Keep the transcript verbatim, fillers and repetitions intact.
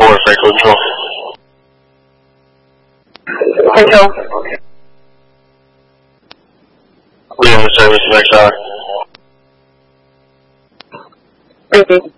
four, Franco Control. Control. Leaving the service next hour. Thank you.